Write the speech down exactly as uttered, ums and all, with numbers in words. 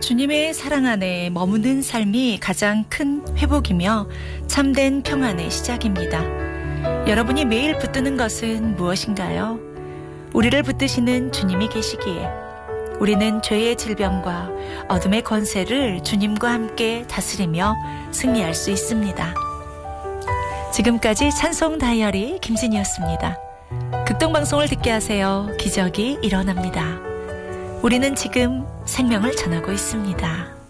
주님의 사랑 안에 머무는 삶이 가장 큰 회복이며 참된 평안의 시작입니다. 여러분이 매일 붙드는 것은 무엇인가요? 우리를 붙드시는 주님이 계시기에 우리는 죄의 질병과 어둠의 권세를 주님과 함께 다스리며 승리할 수 있습니다. 지금까지 찬송 다이어리 김진이었습니다. 극동방송을 듣게 하세요. 기적이 일어납니다. 우리는 지금 생명을 전하고 있습니다.